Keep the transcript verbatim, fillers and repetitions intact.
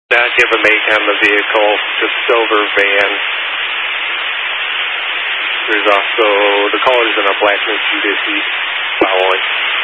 Not give a make on the vehicle, the silver van. There's also the colors in a black Mitsubishi following.